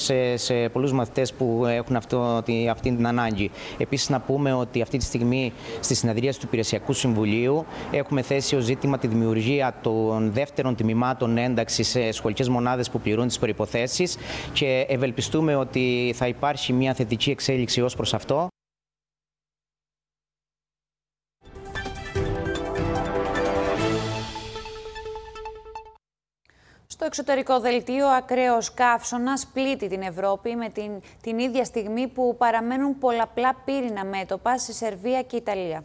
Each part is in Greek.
σε πολλούς μαθητές που έχουν αυτή την ανάγκη. Επίσης, να πούμε ότι αυτή τη στιγμή στη συνεδρία του Υπηρεσιακού Συμβουλίου έχουμε θέσει ως ζήτημα τη δημιουργία των δεύτερων τμήματων ένταξης σε σχολικές μονάδες που πληρούν τις προϋποθέσεις και ευελπιστούμε ότι θα υπάρχει μια θετική εξέλιξη ως προς αυτό. Στο εξωτερικό δελτίο, ακραίος καύσωνας πλήττει την Ευρώπη με την ίδια στιγμή που παραμένουν πολλαπλά πύρινα μέτωπα στη Σερβία και Ιταλία.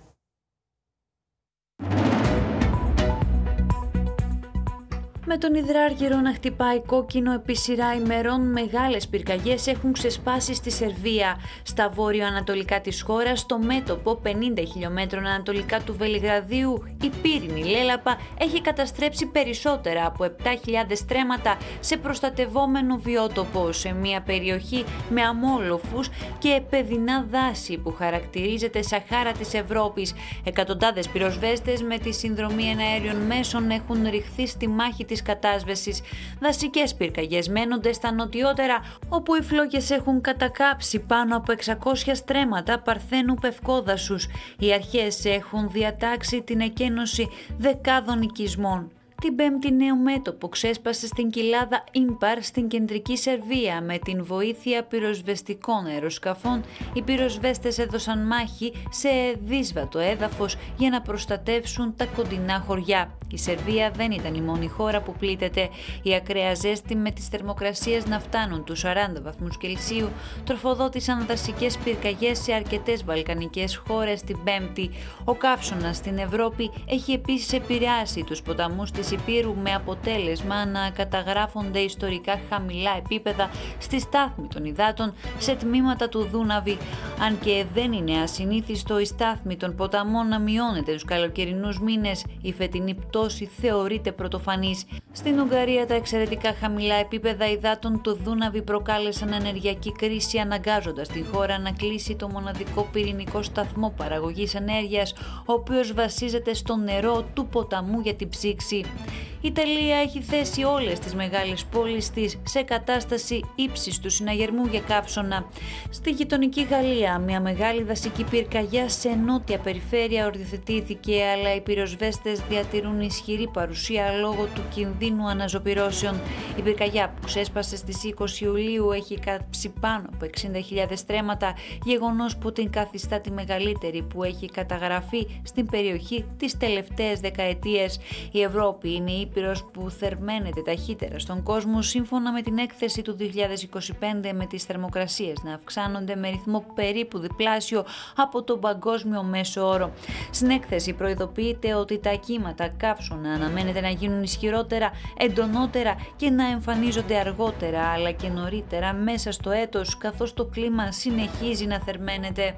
Με τον υδράργυρο να χτυπάει κόκκινο επί σειρά ημερών, μεγάλες πυρκαγιές έχουν ξεσπάσει στη Σερβία. Στα βόρειο-ανατολικά της χώρας, στο μέτωπο 50 χιλιόμετρων ανατολικά του Βελιγραδίου, η πύρινη λέλαπα έχει καταστρέψει περισσότερα από 7.000 στρέμματα σε προστατευόμενο βιότοπο, σε μια περιοχή με αμόλοφους και παιδινά δάση που χαρακτηρίζεται Σαχάρα της Ευρώπης. Εκατοντάδες πυροσβέστες με τη συνδρομή εναέριων μέσων έχουν ρηχθεί στη μάχη της κατάσβεσης. Δασικές πυρκαγιές μένονται στα νοτιότερα, όπου οι φλόγες έχουν κατακάψει πάνω από 600 στρέμματα παρθένου πευκόδασους. Οι αρχές έχουν διατάξει την εκένωση δεκάδων οικισμών. Την Πέμπτη νέο μέτωπο ξέσπασε στην κοιλάδα Ίμπαρ στην κεντρική Σερβία. Με την βοήθεια πυροσβεστικών αεροσκαφών, οι πυροσβέστες έδωσαν μάχη σε δύσβατο έδαφος για να προστατεύσουν τα κοντινά χωριά. Η Σερβία δεν ήταν η μόνη χώρα που πλήττεται. Η ακραία ζέστη με τις θερμοκρασίες να φτάνουν τους 40 βαθμούς Κελσίου τροφοδότησαν δασικές πυρκαγιές σε αρκετές βαλκανικές χώρες την Πέμπτη. Ο καύσωνας στην Ευρώπη έχει επίσης επηρεάσει τους ποταμούς της Υπήρου, με αποτέλεσμα να καταγράφονται ιστορικά χαμηλά επίπεδα στη στάθμη των υδάτων σε τμήματα του Δούναβη. Αν και δεν είναι ασυνήθιστο η στάθμη των ποταμών να μειώνεται τους καλοκαιρινούς μήνες, η φετινή πτώση θεωρείται πρωτοφανής. Στην Ουγγαρία, τα εξαιρετικά χαμηλά επίπεδα υδάτων του Δούναβη προκάλεσαν ενεργειακή κρίση, αναγκάζοντας την χώρα να κλείσει το μοναδικό πυρηνικό σταθμό παραγωγής ενέργειας, ο οποίος βασίζεται στο νερό του ποταμού για την ψήξη. Η Ιταλία έχει θέσει όλες τις μεγάλες πόλεις της σε κατάσταση ύψιστου συναγερμού για καύσωνα. Στη γειτονική Γαλλία, μια μεγάλη δασική πυρκαγιά σε νότια περιφέρεια οριοθετήθηκε, αλλά οι πυροσβέστες διατηρούν ισχυρή παρουσία λόγω του κινδύνου αναζωπυρώσεων. Η πυρκαγιά που ξέσπασε στις 20 Ιουλίου έχει κάψει πάνω από 60.000 στρέμματα, γεγονός που την καθιστά τη μεγαλύτερη που έχει καταγραφεί στην περιοχή τις τελευταίες δεκαετίες. Η Ευρώπη είναι η ήπειρος που θερμαίνεται ταχύτερα στον κόσμο, σύμφωνα με την έκθεση του 2025, με τις θερμοκρασίες να αυξάνονται με ρυθμό περίπου διπλάσιο από τον παγκόσμιο μέσο όρο. Στην έκθεση προειδοποιείται ότι τα κύματα καύσωνα αναμένεται να γίνουν ισχυρότερα, εντονότερα και να εμφανίζονται αργότερα αλλά και νωρίτερα μέσα στο έτος, καθώς το κλίμα συνεχίζει να θερμαίνεται.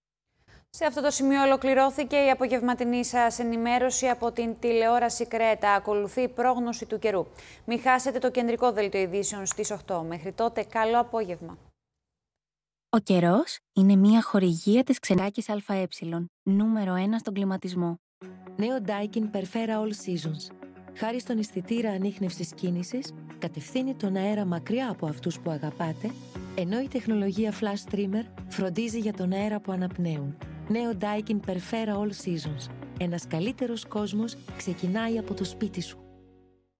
Σε αυτό το σημείο ολοκληρώθηκε η απογευματινή σας ενημέρωση από την τηλεόραση Κρέτα. Ακολουθεί η πρόγνωση του καιρού. Μην χάσετε το κεντρικό δελτίο ειδήσεων στις 8. Μέχρι τότε, καλό απόγευμα. Ο καιρός είναι μια χορηγία της Ξενάκης ΑΕ, νούμερο 1 στον κλιματισμό. Νέο Daikin Perfera All Seasons. Χάρη στον αισθητήρα ανίχνευσης κίνησης, κατευθύνει τον αέρα μακριά από αυτούς που αγαπάτε, ενώ η τεχνολογία Flash Trimmer φροντίζει για τον αέρα που αναπνέουν. Νέο Daikin Perfera All Seasons. Ένας καλύτερος κόσμος ξεκινάει από το σπίτι σου.